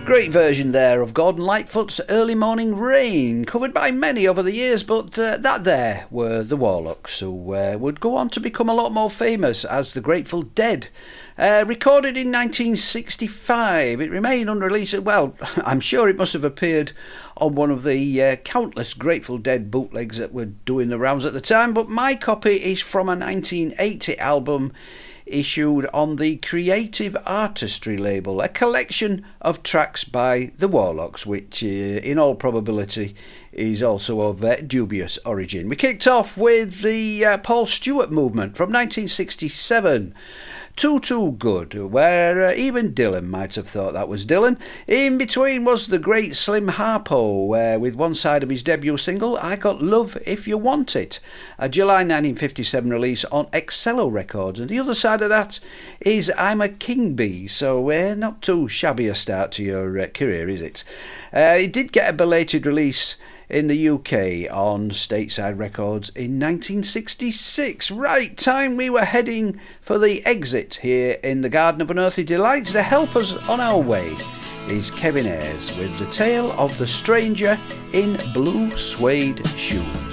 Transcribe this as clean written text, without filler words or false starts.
Great version there of Gordon Lightfoot's Early Morning Rain, covered by many over the years, but that there were the Warlocks, who would go on to become a lot more famous as the Grateful Dead. Recorded in 1965, it remained unreleased. Well, I'm sure it must have appeared on one of the countless Grateful Dead bootlegs that were doing the rounds at the time, but my copy is from a 1980 album issued on the Creative Artistry label, a collection of tracks by the Warlocks, which in all probability is also of dubious origin. We kicked off with the Paul Stewart movement from 1967. Too Good, where even Dylan might have thought that was Dylan. In between was the great Slim Harpo, with one side of his debut single, I Got Love If You Want It, a July 1957 release on Excello Records, and the other side of that is I'm a King Bee, so not too shabby a start to your career, is it? It did get a belated release in the UK on Stateside Records in 1966. Right, time we were heading for the exit here in the Garden of Unearthly Delights. To help us on our way is Kevin Ayers with The Tale of the Stranger in Blue Suede Shoes.